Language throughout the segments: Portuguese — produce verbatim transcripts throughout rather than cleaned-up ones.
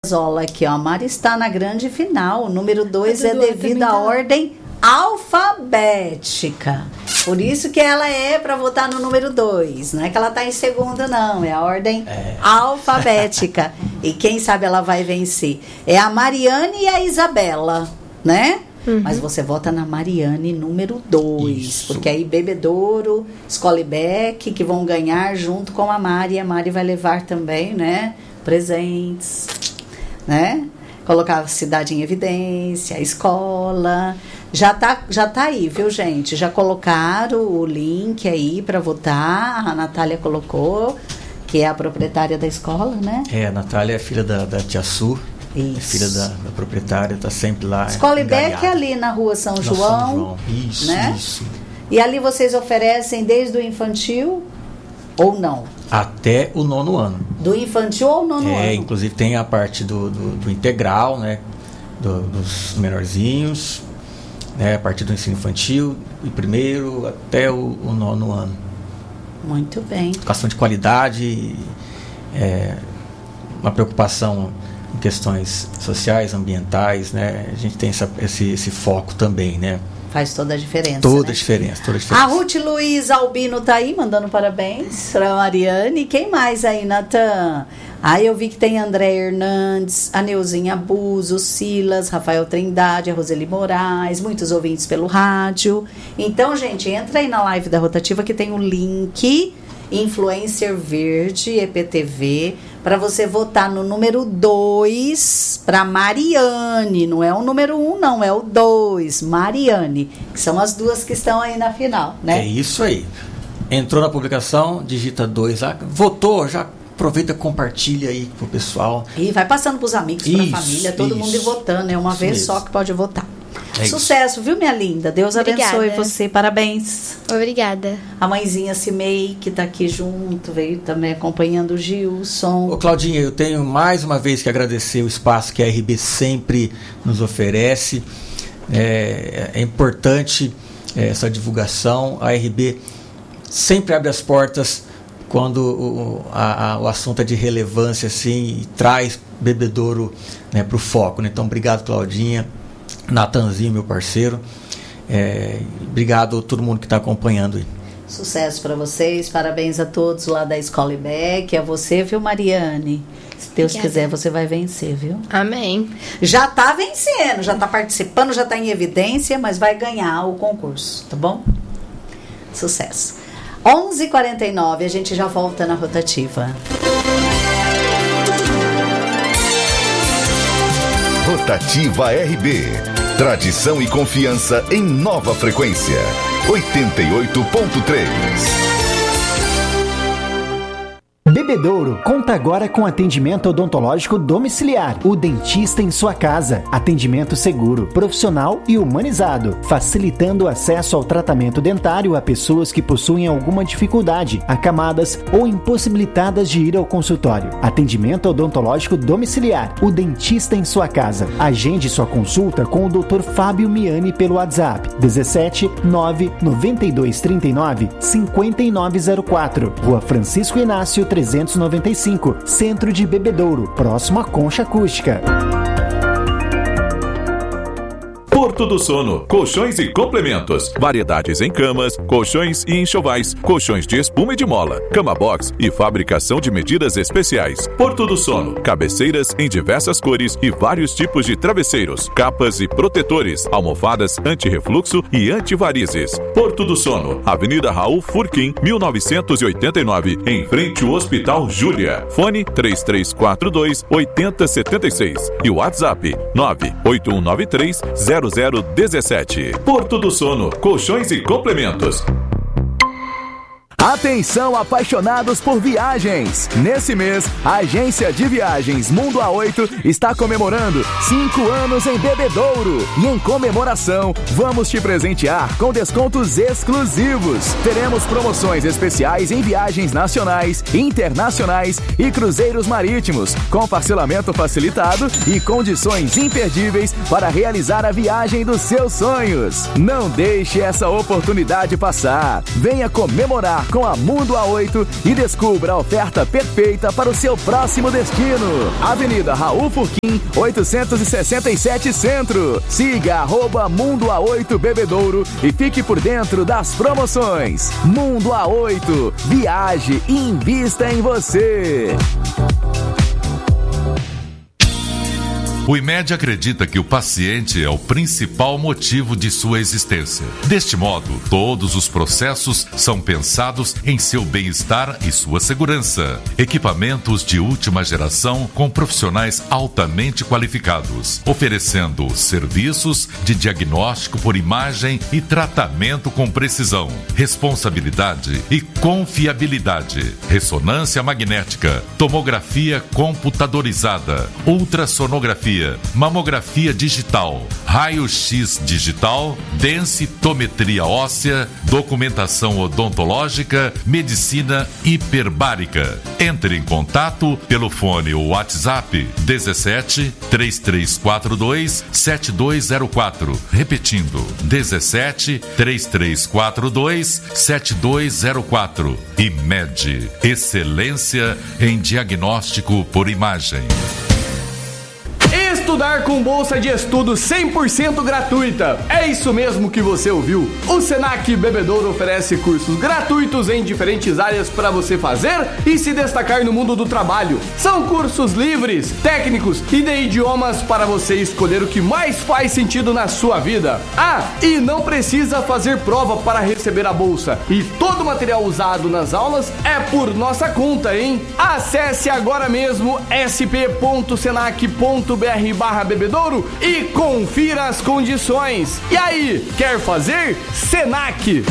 Mazola aqui, ó. A Mari está na grande final. O número dois é devido à ordem alfabética. Por isso que ela é para votar no número dois. Não é que ela está em segunda, não. É a ordem é. alfabética. E quem sabe ela vai vencer. É a Mariane e a Isabela, né? Uhum. Mas você vota na Mariane número dois, porque aí Bebedouro, Escola Beck, que vão ganhar junto com a Mari. A Mari vai levar também, né, presentes, né? Colocar a cidade em evidência, a escola. Já tá, já tá aí, viu, gente? Já colocaram o link aí para votar. A Natália colocou, que é a proprietária da escola, né? É, a Natália é filha da, da tia Su. Isso. É filha da, da proprietária, está sempre lá. Escola Beck é ali na rua São na João. São João. Isso, né? isso. E ali vocês oferecem desde o infantil ou não? Até o nono ano. Do infantil ou nono é, ano? É, inclusive tem a parte do, do, do integral, né? Do, dos menorzinhos, né? A partir do ensino infantil, do primeiro até o, o nono ano. Muito bem. Educação de qualidade, é, uma preocupação em questões sociais, ambientais, né? A gente tem essa, esse, esse foco também, né? Faz toda a diferença, Toda né? a diferença, toda a diferença. A Ruth Luiz Albino tá aí, mandando parabéns para a Mariane. E quem mais aí, Natan? Aí eu vi que tem André Hernandes, a Neuzinha Abuso, Silas, Rafael Trindade, a Roseli Moraes, muitos ouvintes pelo rádio. Então, gente, entra aí na live da Rotativa que tem o link Influencer Verde, E P T V, para você votar no número dois para Mariane. Não é o número um, não, é o dois, Mariane, que são as duas que estão aí na final, né? É isso aí. Entrou na publicação, digita dois lá, votou, já aproveita, compartilha aí pro pessoal. E vai passando pros amigos, pra isso, família, todo isso, mundo ir votando, é uma vez mesmo. Só que pode votar. É Sucesso, isso. Viu, minha linda? Deus Obrigada. Abençoe você, parabéns. Obrigada. A mãezinha Cimei, que tá aqui junto, veio também acompanhando o Gilson. Ô Claudinha, eu tenho mais uma vez que agradecer o espaço que a R B sempre nos oferece. É, é importante é, essa divulgação. A R B sempre abre as portas quando o, a, a, o assunto é de relevância, assim, e traz Bebedouro, né, para o foco, né? Então, obrigado, Claudinha. Natanzinho, meu parceiro. É, obrigado a todo mundo que está acompanhando aí. Sucesso para vocês, parabéns a todos lá da Escola Beck, a você, viu, Mariane? Se Deus Obrigada. Quiser, você vai vencer, viu? Amém. Já está vencendo, já está participando, já está em evidência, mas vai ganhar o concurso, tá bom? Sucesso. onze e quarenta e nove, a gente já volta na Rotativa. Rotativa R B. Tradição e confiança em nova frequência. oitenta e oito ponto três. Bebedouro conta agora com atendimento odontológico domiciliar. O dentista em sua casa. Atendimento seguro, profissional e humanizado, facilitando o acesso ao tratamento dentário a pessoas que possuem alguma dificuldade, acamadas ou impossibilitadas de ir ao consultório. Atendimento odontológico domiciliar. O dentista em sua casa. Agende sua consulta com o doutor Fábio Miani pelo WhatsApp dezessete nove noventa e dois trinta e nove cinquenta e nove zero quatro. Rua Francisco Inácio trezentos e noventa e cinco, Centro de Bebedouro, próximo à Concha Acústica. Porto do Sono, colchões e complementos, variedades em camas, colchões e enxovais, colchões de espuma e de mola, cama box e fabricação de medidas especiais. Porto do Sono, cabeceiras em diversas cores e vários tipos de travesseiros, capas e protetores, almofadas anti-refluxo e anti-varizes. Porto do Sono, Avenida Raul Furquim, mil novecentos e oitenta e nove, em frente ao Hospital Júlia. Fone três três quatro dois oito zero sete seis e o WhatsApp nove oito um nove três zero zero um sete. Porto do Sono, colchões e complementos. Atenção, apaixonados por viagens! Nesse mês, a agência de viagens Mundo A oito está comemorando cinco anos em Bebedouro. E em comemoração, vamos te presentear com descontos exclusivos. Teremos promoções especiais em viagens nacionais, internacionais e cruzeiros marítimos, com parcelamento facilitado e condições imperdíveis para realizar a viagem dos seus sonhos. Não deixe essa oportunidade passar. Venha comemorar com a Mundo A oito e descubra a oferta perfeita para o seu próximo destino. Avenida Raul Furquim, oitocentos e sessenta e sete Centro. Siga arroba Mundo A oito Bebedouro e fique por dentro das promoções. Mundo A oito, viaje e invista em você. O IMED acredita que o paciente é o principal motivo de sua existência. Deste modo, todos os processos são pensados em seu bem-estar e sua segurança. Equipamentos de última geração com profissionais altamente qualificados, oferecendo serviços de diagnóstico por imagem e tratamento com precisão, responsabilidade e confiabilidade. Ressonância magnética, tomografia computadorizada, ultrassonografia, mamografia digital, raio-x digital, densitometria óssea, documentação odontológica, medicina hiperbárica. Entre em contato pelo fone ou WhatsApp dezessete, três três quatro dois, sete dois zero quatro. Repetindo, dezessete, três três quatro dois, sete dois zero quatro. IMED, excelência em diagnóstico por imagem. Estudar com bolsa de estudo cem por cento gratuita. É isso mesmo que você ouviu. O Senac Bebedouro oferece cursos gratuitos em diferentes áreas para você fazer e se destacar no mundo do trabalho. São cursos livres, técnicos e de idiomas para você escolher o que mais faz sentido na sua vida. Ah, e não precisa fazer prova para receber a bolsa. E todo o material usado nas aulas é por nossa conta, hein? Acesse agora mesmo s p ponto senac ponto b r barra bebedouro e confira as condições. E aí, quer fazer? Senac!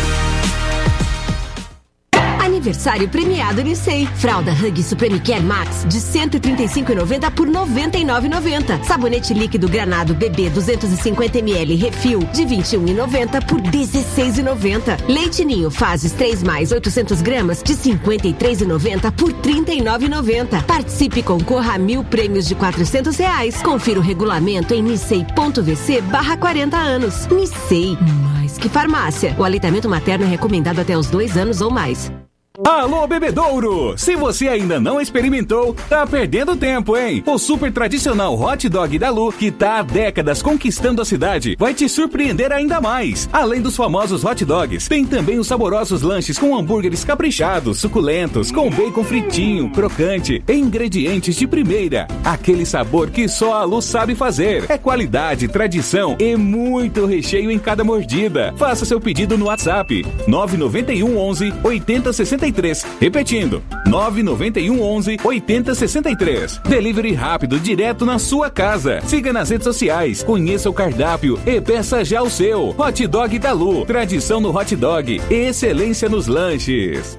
Aniversário premiado Nicei. Fralda Hug Supreme Care Max de cento e trinta e cinco reais e noventa centavos por noventa e nove reais e noventa centavos. Sabonete líquido Granado Bebê duzentos e cinquenta mililitros refil de vinte e um reais e noventa centavos por dezesseis reais e noventa centavos. Leite Ninho Fases três mais oitocentas gramas de cinquenta e três reais e noventa centavos por trinta e nove reais e noventa centavos. Participe e concorra a mil prêmios de quatrocentos reais. Confira o regulamento em nicei ponto v c barra quarenta anos. Nicei, mais que farmácia. O aleitamento materno é recomendado até os dois anos ou mais. Alô, Bebedouro! Se você ainda não experimentou, tá perdendo tempo, hein? O super tradicional hot dog da Lu, que tá há décadas conquistando a cidade, vai te surpreender ainda mais. Além dos famosos hot dogs, tem também os saborosos lanches com hambúrgueres caprichados, suculentos, com bacon fritinho, crocante e ingredientes de primeira. Aquele sabor que só a Lu sabe fazer. É qualidade, tradição e muito recheio em cada mordida. Faça seu pedido no WhatsApp nove nove um onze oitenta sessenta e três. Repetindo, nove nove um onze oitenta sessenta e três. Delivery rápido, direto na sua casa. Siga nas redes sociais, conheça o cardápio e peça já o seu. Hot Dog da Lu, tradição no hot dog e excelência nos lanches.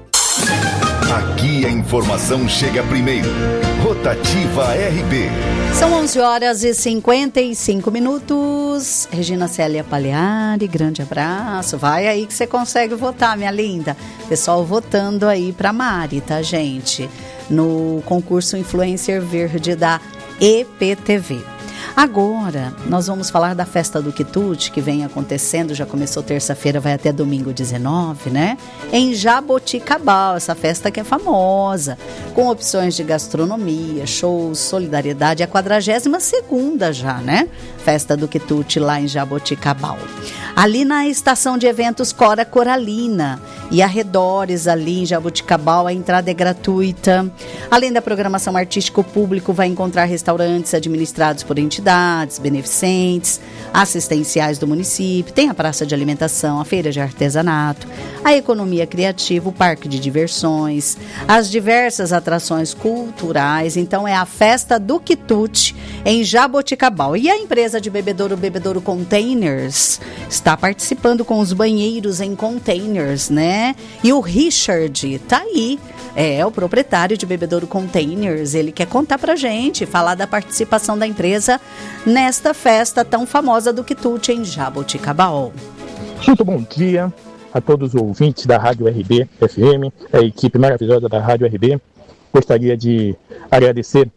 Aqui a informação chega primeiro. Rotativa R B. São onze horas e cinquenta e cinco minutos. Regina Célia Pagliari, grande abraço. Vai aí que você consegue votar, minha linda. Pessoal votando aí pra Mari, tá, gente? No concurso Influencer Verde da E P T V. Agora, nós vamos falar da Festa do Quitute, que vem acontecendo, já começou terça-feira, vai até domingo dezenove, né? Em Jaboticabal, essa festa que é famosa, com opções de gastronomia, shows, solidariedade, é a quadragésima segunda já, né? Festa do Quitute lá em Jaboticabal. Ali na estação de eventos Cora Coralina e arredores ali em Jaboticabal, a entrada é gratuita. Além da programação artística, o público vai encontrar restaurantes administrados por entidades, beneficentes, assistenciais do município, tem a praça de alimentação, a feira de artesanato, a economia criativa, o parque de diversões, as diversas atrações culturais. Então é a Festa do Quitute em Jaboticabal. E a empresa de bebedouro, Bebedouro Containers, está participando com os banheiros em containers, né? E o Richard tá aí, é o proprietário de Bebedouro Containers. Ele quer contar pra gente, falar da participação da empresa nesta festa tão famosa do Quitute em Jaboticabal. Muito bom dia a todos os ouvintes da Rádio R B F M, a equipe maravilhosa da Rádio R B. Gostaria de agradecer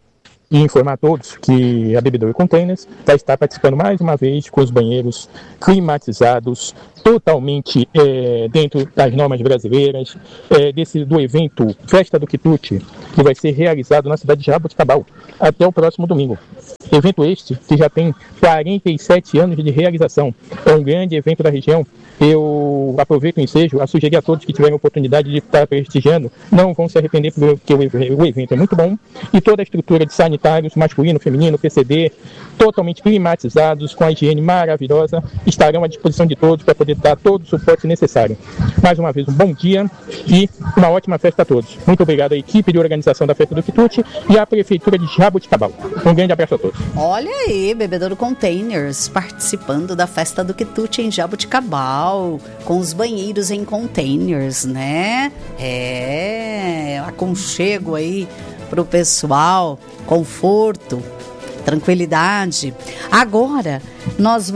e informar a todos que a Bebedouro Containers vai estar participando mais uma vez com os banheiros climatizados, totalmente é, dentro das normas brasileiras, é, desse, do evento Festa do Quitute, que vai ser realizado na cidade de Jaboticabal até o próximo domingo. Evento este que já tem quarenta e sete anos de realização. É um grande evento da região. Eu aproveito o ensejo a sugerir a todos que tiverem oportunidade de estar prestigiando, não vão se arrepender porque o evento é muito bom e toda a estrutura de sanitários, masculino, feminino, P C D, totalmente climatizados, com a higiene maravilhosa, estarão à disposição de todos para poder dar todo o suporte necessário. Mais uma vez, um bom dia e uma ótima festa a todos. Muito obrigado à equipe de organização da Festa do Quitute e à Prefeitura de Jaboticabal. Um grande abraço a todos. Olha aí, Bebedouro Containers participando da Festa do Quitute em Jaboticabal, com os banheiros em containers, né? É, aconchego aí pro pessoal, conforto, tranquilidade. Agora, nós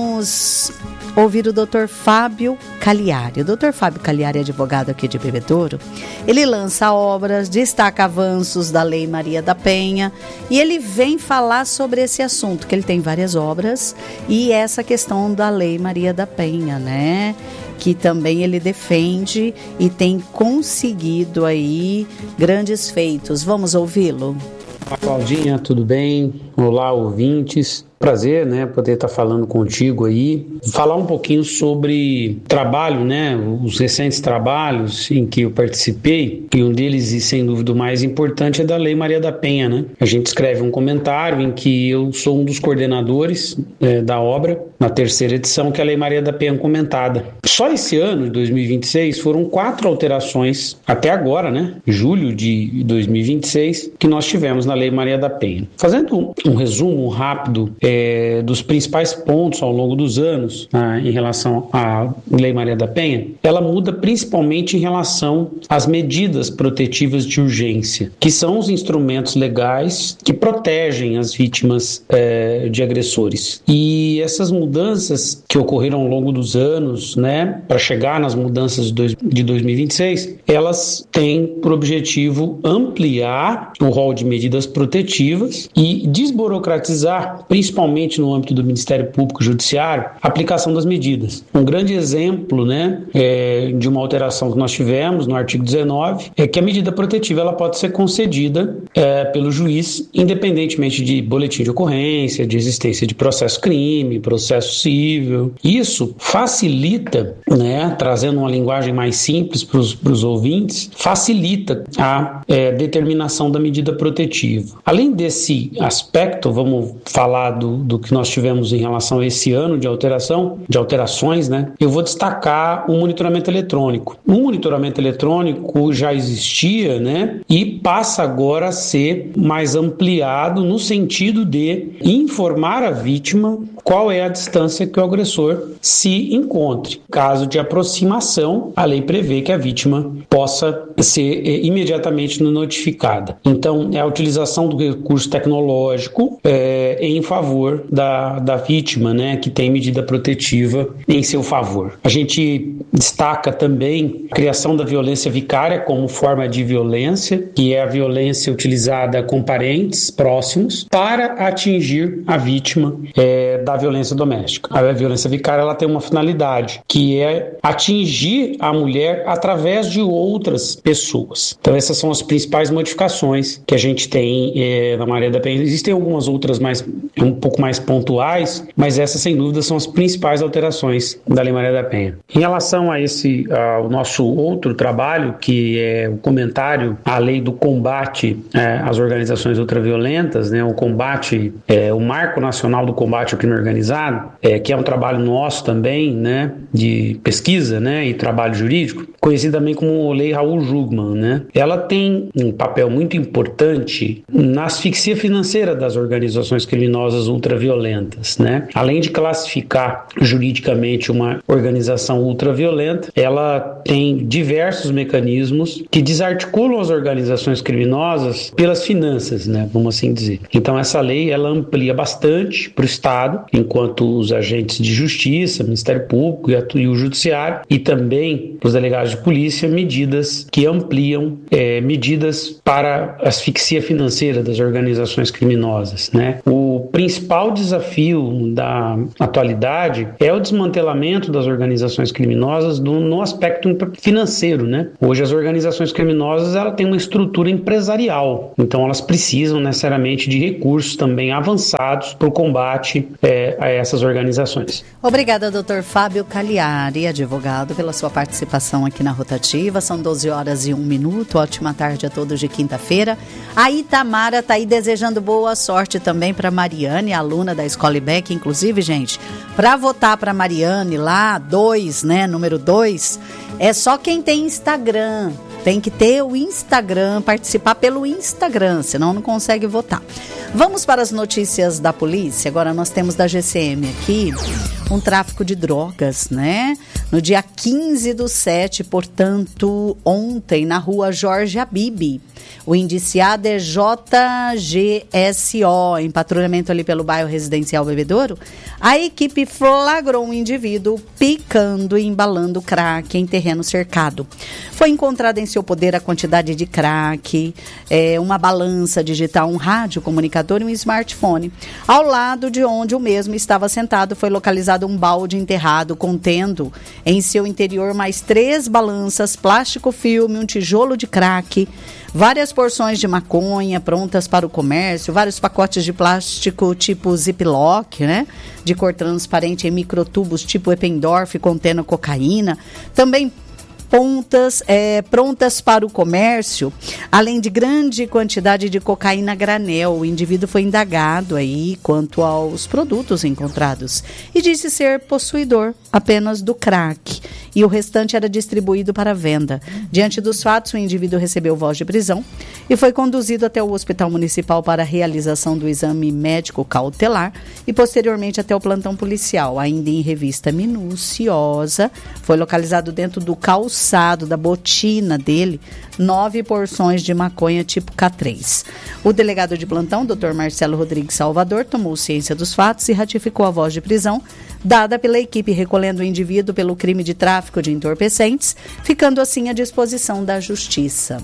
vamos ouvir o doutor Fábio Cagliari. O doutor Fábio Cagliari é advogado aqui de Bebedouro. Ele lança obras, destaca avanços da Lei Maria da Penha e ele vem falar sobre esse assunto, que ele tem várias obras e essa questão da Lei Maria da Penha, né? Que também ele defende e tem conseguido aí grandes feitos. Vamos ouvi-lo? Olá, Claudinha, tudo bem? Olá, ouvintes. Prazer, né, poder estar falando contigo aí, falar um pouquinho sobre trabalho, né, os recentes trabalhos em que eu participei, e um deles, e sem dúvida o mais importante, é da Lei Maria da Penha, né? A gente escreve um comentário em que eu sou um dos coordenadores é, da obra, na terceira edição, que é a Lei Maria da Penha comentada. Só esse ano, de dois mil e vinte e seis, foram quatro alterações, até agora, né, julho de dois mil e vinte e seis, que nós tivemos na Lei Maria da Penha. Fazendo um resumo rápido É, dos principais pontos ao longo dos anos ah, em relação à Lei Maria da Penha, ela muda principalmente em relação às medidas protetivas de urgência, que são os instrumentos legais que protegem as vítimas eh, de agressores. E essas mudanças que ocorreram ao longo dos anos, né, para chegar nas mudanças de, dois, de dois mil e vinte e seis, elas têm por objetivo ampliar o rol de medidas protetivas e desburocratizar, principalmente Principalmente no âmbito do Ministério Público e Judiciário, a aplicação das medidas. Um grande exemplo, né, é, de uma alteração que nós tivemos no artigo dezenove é que a medida protetiva ela pode ser concedida é, pelo juiz, independentemente de boletim de ocorrência, de existência de processo crime, processo civil. Isso facilita, né, trazendo uma linguagem mais simples para os ouvintes, facilita a é, determinação da medida protetiva. Além desse aspecto, vamos falar do do que nós tivemos em relação a esse ano de alteração, de alterações, né? Eu vou destacar o monitoramento eletrônico. O monitoramento eletrônico já existia, né? E passa agora a ser mais ampliado no sentido de informar a vítima qual é a distância que o agressor se encontre. Caso de aproximação, a lei prevê que a vítima possa ser eh, imediatamente notificada. Então, é a utilização do recurso tecnológico eh, em favor Da, da vítima, né, que tem medida protetiva em seu favor. A gente destaca também a criação da violência vicária como forma de violência, que é a violência utilizada com parentes próximos para atingir a vítima é, da violência doméstica. A violência vicária ela tem uma finalidade, que é atingir a mulher através de outras pessoas. Então essas são as principais modificações que a gente tem é, na Maria da Penha. Existem algumas outras mais um pouco mais pontuais, mas essas sem dúvida são as principais alterações da Lei Maria da Penha. Em relação a esse ao nosso outro trabalho, que é o comentário à lei do combate é, às organizações ultraviolentas, né, o combate, é, o Marco Nacional do Combate ao Crime Organizado, é, que é um trabalho nosso também, né, de pesquisa, né, e trabalho jurídico, conhecido também como Lei Raul Jugman, né? Ela tem um papel muito importante na asfixia financeira das organizações criminosas ultraviolentas, né? Além de classificar juridicamente uma organização ultraviolenta, ela tem diversos mecanismos que desarticulam as organizações criminosas pelas finanças, né? Vamos assim dizer. Então essa lei ela amplia bastante para o Estado, enquanto os agentes de justiça, Ministério Público e o Judiciário, e também para os delegados de polícia, medidas que ampliam é, medidas para asfixia financeira das organizações criminosas, né? O principal desafio da atualidade é o desmantelamento das organizações criminosas do, no aspecto financeiro, né? Hoje as organizações criminosas ela têm uma estrutura empresarial, então elas precisam necessariamente de recursos também avançados para o combate é, a essas organizações. Obrigada, doutor Fábio Cagliari, advogado, pela sua participação aqui na Rotativa. São doze horas e um minuto. Ótima tarde a todos de quinta-feira. A Itamara está aí desejando boa sorte também para Mariane, aluna da Escola I B E C. Inclusive, gente, para votar para Mariane lá, dois, né, número dois, é só quem tem Instagram. Tem que ter o Instagram, participar pelo Instagram, senão não consegue votar. Vamos para as notícias da polícia. Agora nós temos da G C M aqui um tráfico de drogas, né? No dia quinze do sete, portanto, ontem, na rua Jorge Abib. O indiciado é J G S O, em patrulhamento ali pelo bairro Residencial Bebedouro. A equipe flagrou um indivíduo picando e embalando crack em terreno cercado. Foi encontrada em seu poder a quantidade de crack, é, uma balança digital, um rádio comunicador e um smartphone. Ao lado de onde o mesmo estava sentado foi localizado um balde enterrado contendo em seu interior mais três balanças, plástico filme, um tijolo de crack, várias porções de maconha prontas para o comércio, vários pacotes de plástico tipo Ziploc, né, de cor transparente em microtubos tipo Eppendorf contendo cocaína, também pontas é, prontas para o comércio, além de grande quantidade de cocaína a granel. O indivíduo foi indagado aí quanto aos produtos encontrados e disse ser possuidor apenas do crack e o restante era distribuído para venda. Diante dos fatos, o indivíduo recebeu voz de prisão e foi conduzido até o Hospital Municipal para a realização do exame médico cautelar e posteriormente até o plantão policial. Ainda em revista minuciosa, foi localizado dentro do calçado da botina dele nove porções de maconha tipo K três. O delegado de plantão, doutor Marcelo Rodrigues Salvador, tomou ciência dos fatos e ratificou a voz de prisão dada pela equipe, recolhendo o indivíduo pelo crime de tráfico de entorpecentes, ficando assim à disposição da Justiça.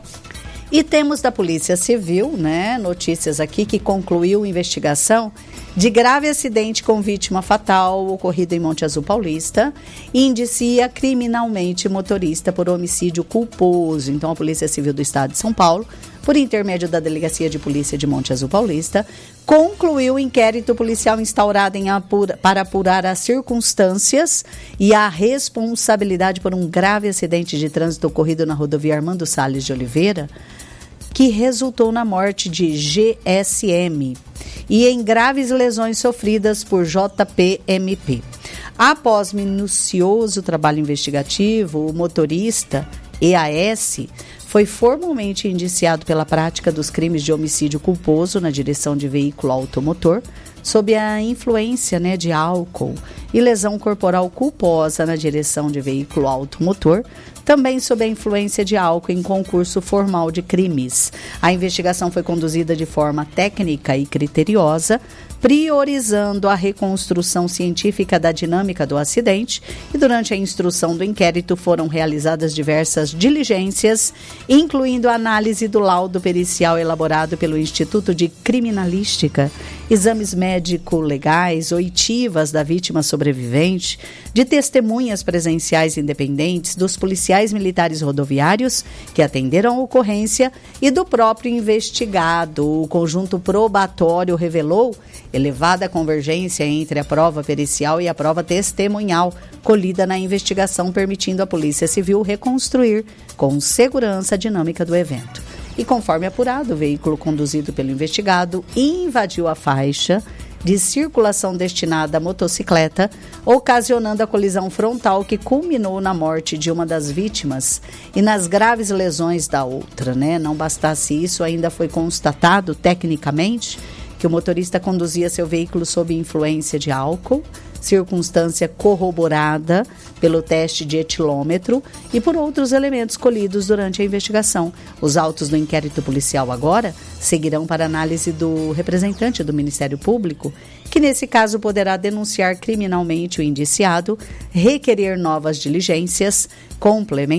E temos da Polícia Civil, né, notícias aqui que concluiu investigação de grave acidente com vítima fatal ocorrido em Monte Azul Paulista e indicia criminalmente motorista por homicídio culposo. Então, a Polícia Civil do Estado de São Paulo, por intermédio da Delegacia de Polícia de Monte Azul Paulista, concluiu o inquérito policial instaurado em apura, para apurar as circunstâncias e a responsabilidade por um grave acidente de trânsito ocorrido na rodovia Armando Salles de Oliveira, que resultou na morte de G S M e em graves lesões sofridas por J P M P. Após minucioso trabalho investigativo, o motorista E A S foi formalmente indiciado pela prática dos crimes de homicídio culposo na direção de veículo automotor, sob a influência, né, de álcool, e lesão corporal culposa na direção de veículo automotor, também sob a influência de álcool em concurso formal de crimes. A investigação foi conduzida de forma técnica e criteriosa, priorizando a reconstrução científica da dinâmica do acidente, e durante a instrução do inquérito foram realizadas diversas diligências, incluindo a análise do laudo pericial elaborado pelo Instituto de Criminalística, exames médico-legais, oitivas da vítima sobrevivente, de testemunhas presenciais independentes, dos policiais militares rodoviários que atenderam a ocorrência e do próprio investigado. O conjunto probatório revelou elevada convergência entre a prova pericial e a prova testemunhal colhida na investigação, permitindo à Polícia Civil reconstruir com segurança a dinâmica do evento. E conforme apurado, o veículo conduzido pelo investigado invadiu a faixa de circulação destinada à motocicleta, ocasionando a colisão frontal que culminou na morte de uma das vítimas e nas graves lesões da outra, né? Não bastasse isso, ainda foi constatado tecnicamente que o motorista conduzia seu veículo sob influência de álcool, circunstância corroborada pelo teste de etilômetro e por outros elementos colhidos durante a investigação. Os autos do inquérito policial agora seguirão para análise do representante do Ministério Público, que nesse caso poderá denunciar criminalmente o indiciado, requerer novas diligências complementares